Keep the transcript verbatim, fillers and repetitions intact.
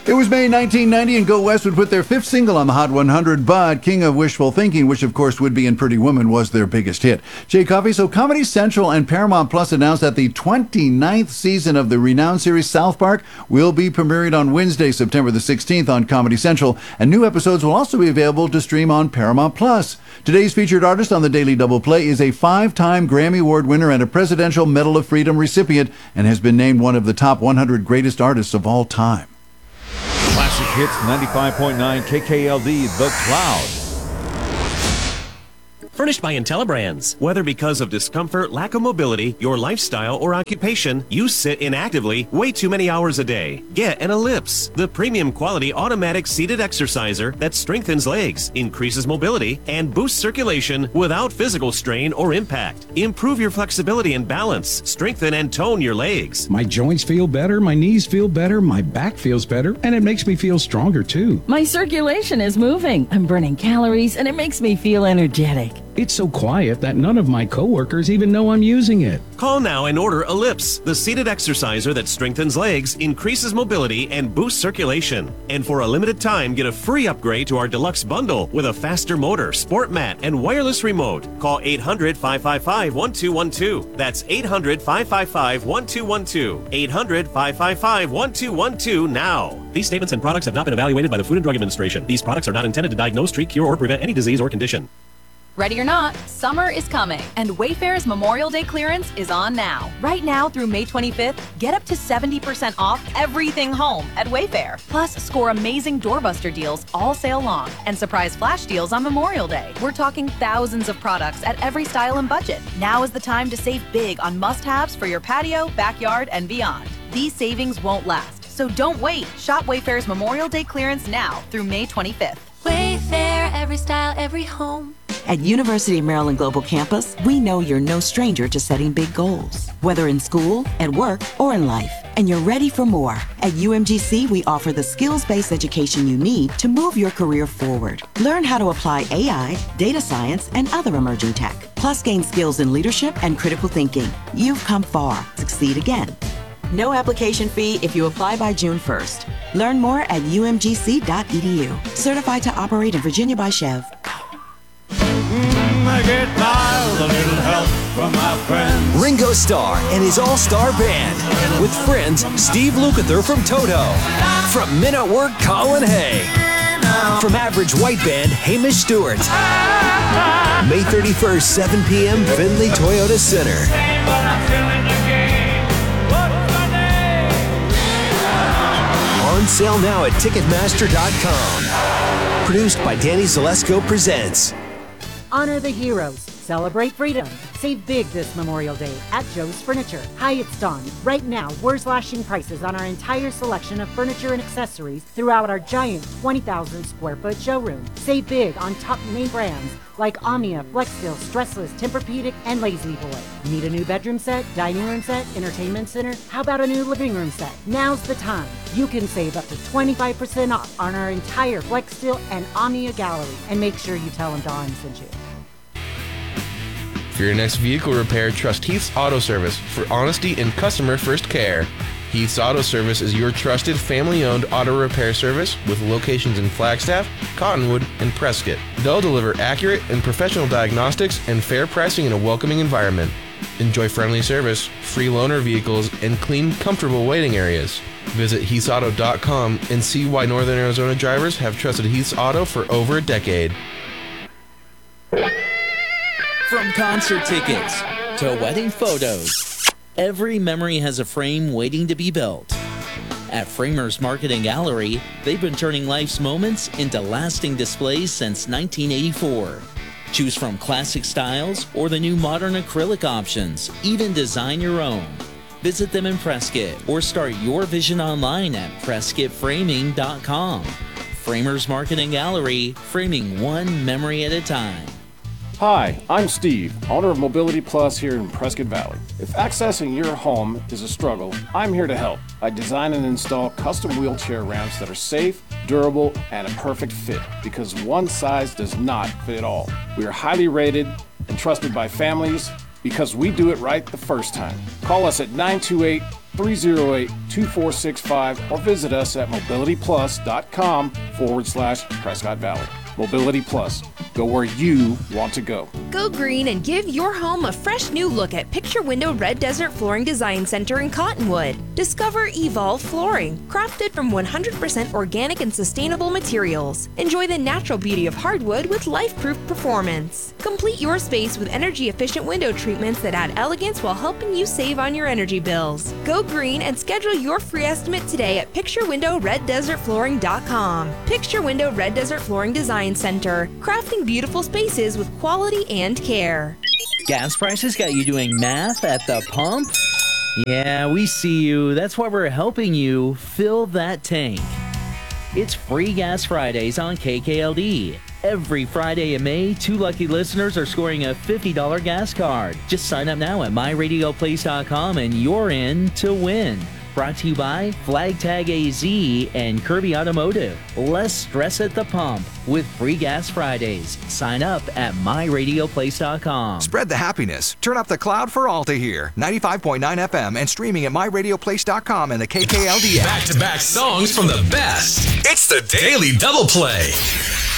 It was May nineteen ninety, and Go West would put their fifth single on the Hot one hundred, but King of Wishful Thinking, which of course would be in Pretty Woman, was their biggest hit. Jay Coffey, so Comedy Central and Paramount Plus announced that the twenty-ninth season of the renowned series South Park will be premiering on Wednesday, September the sixteenth on Comedy Central, and new episodes will also be available to stream on Paramount Plus. Today's featured artist on the Daily Double Play is a five-time Grammy Award winner and a Presidential Medal of Freedom recipient, and has been named one of the top one hundred greatest artists of all time. Classic Hits ninety-five point nine K K L D, The Cloud. Furnished by IntelliBrands. Whether because of discomfort, lack of mobility, your lifestyle, or occupation, you sit inactively way too many hours a day. Get an Ellipse, the premium quality automatic seated exerciser that strengthens legs, increases mobility, and boosts circulation without physical strain or impact. Improve your flexibility and balance. Strengthen and tone your legs. My joints feel better, my knees feel better, my back feels better, and it makes me feel stronger too. My circulation is moving. I'm burning calories, and it makes me feel energetic. It's so quiet that none of my coworkers even know I'm using it. Call now and order Ellipse, the seated exerciser that strengthens legs, increases mobility, and boosts circulation. And for a limited time, get a free upgrade to our deluxe bundle with a faster motor, sport mat, and wireless remote. Call eight hundred, five five five, one two one two. That's eight hundred, five five five, one two one two. eight hundred, five five five, one two one two now. These statements and products have not been evaluated by the Food and Drug Administration. These products are not intended to diagnose, treat, cure, or prevent any disease or condition. Ready or not, summer is coming, and Wayfair's Memorial Day clearance is on now. Right now through May twenty-fifth, get up to seventy percent off everything home at Wayfair. Plus, score amazing doorbuster deals all sale long and surprise flash deals on Memorial Day. We're talking thousands of products at every style and budget. Now is the time to save big on must-haves for your patio, backyard, and beyond. These savings won't last, so don't wait. Shop Wayfair's Memorial Day clearance now through May twenty-fifth. Wayfair, every style, every home. At University of Maryland Global Campus, we know you're no stranger to setting big goals, whether in school, at work, or in life, and you're ready for more. At U M G C, we offer the skills-based education you need to move your career forward. Learn how to apply A I, data science, and other emerging tech, plus gain skills in leadership and critical thinking. You've come far. Succeed again. No application fee if you apply by June first. Learn more at U M G C dot E D U. Certified to operate in Virginia by Chev. I get by with a little help from my friends. Ringo Starr and his all-star band. With friends, Steve Lukather from Toto. From Men at Work, Colin Hay. From Average White Band, Hamish Stewart. May thirty-first, seven p.m., Findlay Toyota Center. On sale now at Ticketmaster dot com. Produced by Danny Zalesko Presents. Honor the heroes. Celebrate freedom. Save big this Memorial Day at Joe's Furniture. Hi, it's Dawn. Right now, we're slashing prices on our entire selection of furniture and accessories throughout our giant twenty thousand square foot showroom. Save big on top name brands like Omnia, Flexsteel, Stressless, Tempur-Pedic, and Lazy Boy. Need a new bedroom set, dining room set, entertainment center? How about a new living room set? Now's the time. You can save up to twenty-five percent off on our entire Flexsteel and Omnia gallery. And make sure you tell them Dawn sent you. For your next vehicle repair, trust Heath's Auto Service for honesty and customer-first care. Heath's Auto Service is your trusted family-owned auto repair service with locations in Flagstaff, Cottonwood, and Prescott. They'll deliver accurate and professional diagnostics and fair pricing in a welcoming environment. Enjoy friendly service, free loaner vehicles, and clean, comfortable waiting areas. Visit Heaths Auto dot com and see why Northern Arizona drivers have trusted Heath's Auto for over a decade. From concert tickets to wedding photos, every memory has a frame waiting to be built. At Framers Market and Gallery, they've been turning life's moments into lasting displays since nineteen eighty-four. Choose from classic styles or the new modern acrylic options. Even design your own. Visit them in Prescott or start your vision online at Prescott Framing dot com. Framers Market and Gallery, framing one memory at a time. Hi, I'm Steve, owner of Mobility Plus here in Prescott Valley. If accessing your home is a struggle, I'm here to help. I design and install custom wheelchair ramps that are safe, durable, and a perfect fit, because one size does not fit all. We are highly rated and trusted by families because we do it right the first time. Call us at nine two eight, three oh eight, two four six five or visit us at mobilityplus.com forward slash Prescott Valley. Mobility Plus. Go where you want to go. Go green and give your home a fresh new look at Picture Window Red Desert Flooring Design Center in Cottonwood. Discover Evolve Flooring, crafted from one hundred percent organic and sustainable materials. Enjoy the natural beauty of hardwood with life-proof performance. Complete your space with energy-efficient window treatments that add elegance while helping you save on your energy bills. Go green and schedule your free estimate today at picture window red desert flooring dot com. Picture Window Red Desert Flooring Design Center, crafting beautiful spaces with quality and care. Gas prices got you doing math at the pump? Yeah, we see you. That's why we're helping you fill that tank. It's Free Gas Fridays on K K L D. Every Friday in May, two lucky listeners are scoring a fifty dollars gas card. Just sign up now at my radio place dot com and you're in to win. Brought to you by Flag Tag A Z and Kirby Automotive. Less stress at the pump with Free Gas Fridays. Sign up at my radio place dot com. Spread the happiness. Turn up the cloud for all to hear. ninety-five point nine F M and streaming at my radio place dot com and the K K L D app. Back-to-back songs from the best. It's the Daily Double Play.